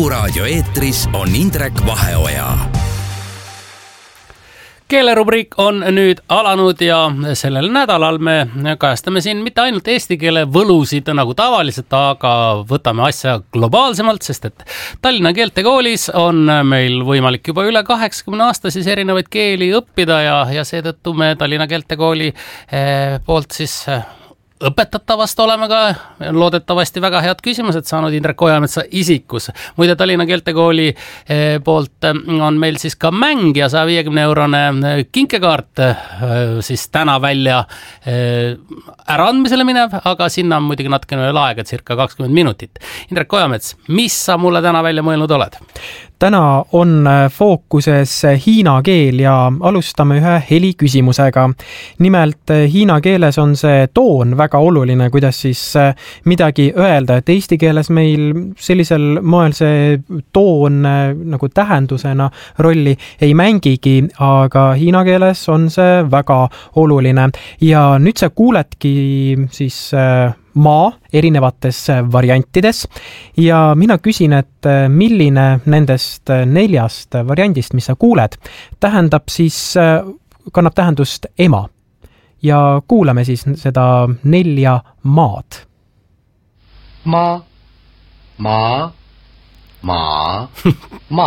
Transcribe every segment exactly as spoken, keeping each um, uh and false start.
Kuku raadio eetris on Indrek Vaheoja. Keelerubriik on nüüd alanud ja sellel nädalal me kajastame siin mitte ainult eesti keele võlusid nagu tavaliselt, aga võtame asja globaalsemalt, sest et Tallinna Keeltekoolis on meil võimalik juba üle kaheksakümne aasta siis erinevaid keeli õppida ja, ja seetõttu me Tallinna Keeltekooli poolt siis õpetatavast oleme ka loodetavasti väga head küsimused saanud Indrek Ojametsa isikus. Muide, Tallinna Keeltekooli poolt on meil siis ka mäng ja saja viiekümne eurone kinkekaart siis täna välja äraandmisele minev, aga sinna on muidugi natukene veel aega, circa kakskümmend minutit. Indrek Ojamets, mis sa mulle täna välja mõelnud oled? Täna on fookuses hiina keel ja alustame ühe heli küsimusega. Nimelt hiina keeles on see toon väga oluline, kuidas siis midagi öelda, et eesti keeles meil sellisel moel see toon nagu tähendusena rolli ei mängigi, aga hiina keeles on see väga oluline. Ja nüüd sa kuuledki siis maa erinevates variantides ja mina küsin, et milline nendest neljast variandist, mis sa kuuled, tähendab siis, kannab tähendust ema ja kuulame siis seda nelja maad. Ma, ma, ma, ma.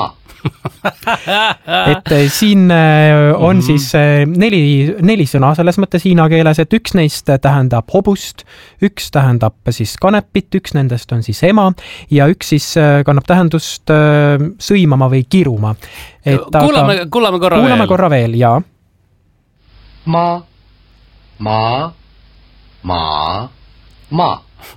Et siin on siis neli, neli sõna selles mõttes hiina keeles, et üks neist tähendab hobust, üks tähendab siis kanepit, üks nendest on siis ema ja üks siis kannab tähendust sõimama või kiruma. Et kuulame, aga, kuulame korra kuulame veel. korra veel, jaa. Ma, ma, ma, ma.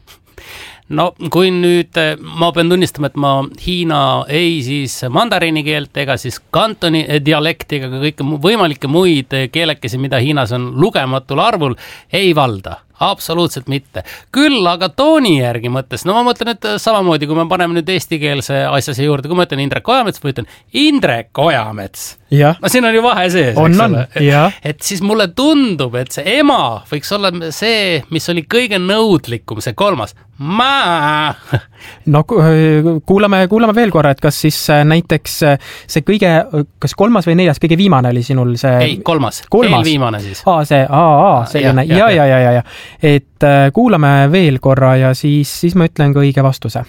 No kui nüüd, ma pean tunnistama, et ma hiina ei siis mandariini keelt ega siis kantoni dialekti ega kõike võimalikke muid keelekesi, mida Hiinas on lugematul arvul, ei valda. Absoluutselt mitte. Küll aga tooni järgi mõttes, no ma mõtlen nüüd samamoodi, kui me paneme nüüd eestikeelse asjase juurde, kui ma ütlen Indrek Ojamets, või ütlen Indrek Ojamets. Ja. No siin on ju vahe sees, on, eks on. ole. Ja. Et siis mulle tundub, et see ema võiks olla see, mis oli kõige nõudlikum, see kolmas. Ma. No kuulame, kuulame veel korra, et kas siis näiteks see kõige, kas kolmas või neljas, kõige viimane oli sinul see? Ei, kolmas. kolmas. Eelviimane siis. Aa, see, aa, aa, selline, ja, ja, ja, ja, ja. Et kuulame veel korra ja siis, siis ma ütlen ka õige vastuse.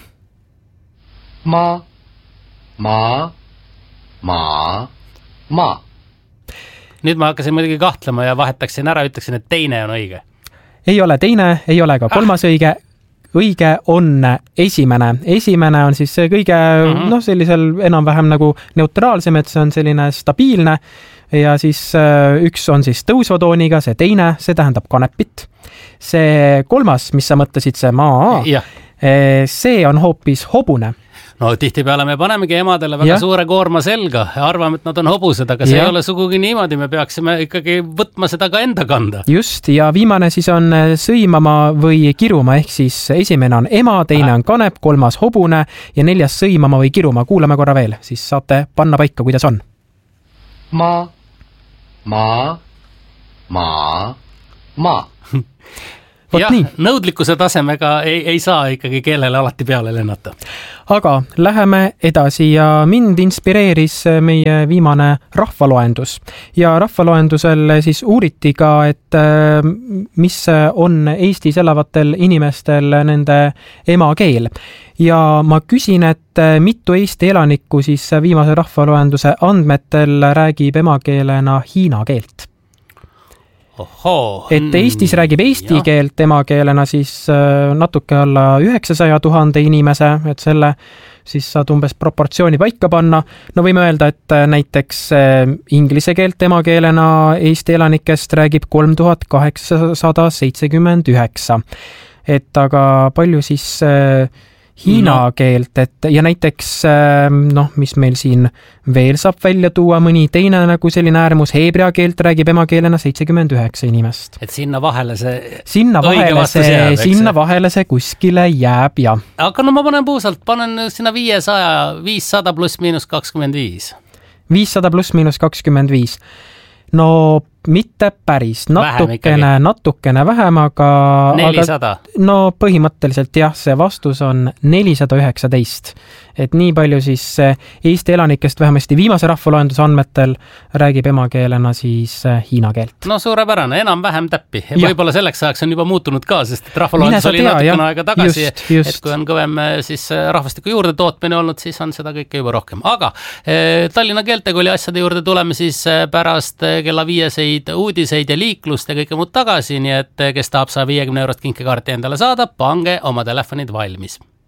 Ma, ma, ma, ma. Nüüd ma hakkasin muidugi kahtlema ja vahetaksin ära, ütleksin, et teine on õige. Ei ole teine, ei ole ka kolmas ah. õige. Õige on esimene. Esimene on siis see kõige, mm-hmm. noh, sellisel enam-vähem nagu neutraalsem, et see on selline stabiilne ja siis üks on siis tõusva tooniga, see teine, see tähendab kanepit. See kolmas, mis sa mõtlesid, see maa, ja. see on hoopis hobune. No tihtipeale me panemegi emadele väga ja. suure koorma selga ja arvame, et nad on hobused, aga see ja. ei ole sugugi niimoodi, me peaksime ikkagi võtma seda ka enda kanda. Just, ja viimane siis on sõimama või kiruma, ehk siis esimene on ema, teine on kanep, kolmas hobune ja neljas sõimama või kiruma. Kuulame korra veel, siis saate panna paika, kuidas on. Ma, ma, ma, ma. Jah, nii. Nõudlikkuse tasemega ei, ei saa ikkagi keelele alati peale lennata. Aga läheme edasi ja mind inspireeris meie viimane rahvaloendus. Ja rahvaloendusel siis uuriti ka, et mis on Eestis elavatel inimestel nende emakeel. Ja ma küsin, et mitu Eesti elanikku siis viimase rahvaloenduse andmetel räägib emakeelena hiina keelt. Oho, et Eestis räägib eesti ja. keelt emakeelena siis natuke alla üheksasaja tuhande inimese, et selle siis saad umbes proportsiooni paika panna. No võime öelda, et näiteks inglise keelt emakeelena Eesti elanikest räägib kolm tuhat kaheksasada seitsekümmend üheksa. Et aga palju siis hiina no. keelt, et ja näiteks noh, mis meil siin veel saab välja tuua, mõni teine nagu selline äärmus, heebrea keelt räägib emakeelena seitsekümmend üheksa inimest. Et sinna vahele see sinna vahele see, jääb, sinna vahele see kuskile jääb, ja. Aga no ma panen puusalt, panen sinna viiesaja, viissada pluss miinus kakskümmend viis. viissada pluss miinus kakskümmend viis. No mitte päris, natukene, natukene vähem, aga nelisada. Aga, no põhimõtteliselt jah, see vastus on nelisada üheksateist. Et nii palju siis Eesti elanikest vähemasti viimase rahvaloenduse andmetel räägib emakeelena siis hiina keelt. No suurepärane, enam-vähem täppi. Võib-olla selleks ajaks on juba muutunud ka, sest rahvaloendus oli tea, natukene jah. aega tagasi, just, just. et kui on kõvem siis rahvastiku juurde tootmine olnud, siis on seda kõike juba rohkem. Aga eh, Tallinna keeltekooli asjade juurde tuleme siis pärast kella viieseid uudiseid ja liiklust ja kõike muud tagasi, nii et kes tahab saja viiekümne eurot kinkekaarti endale saada, pange oma telefonid valmis.